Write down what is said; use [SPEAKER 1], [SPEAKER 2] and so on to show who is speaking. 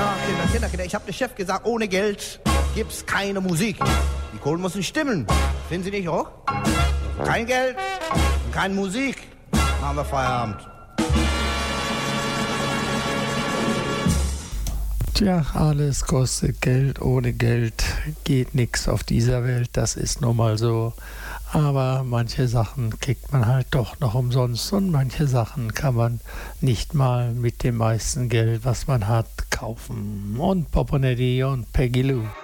[SPEAKER 1] Kinder, ich hab dem Chef gesagt, ohne Geld gibt's keine Musik. Die Kohlen müssen stimmen. Finden Sie nicht auch? Kein Geld, keine Musik. Machen wir Feierabend.
[SPEAKER 2] Tja, alles kostet Geld. Ohne Geld geht nichts auf dieser Welt. Das ist nun mal so. Aber manche Sachen kriegt man halt doch noch umsonst und manche Sachen kann man nicht mal mit dem meisten Geld, was man hat, kaufen. Und Poponetti und Peggy Lou.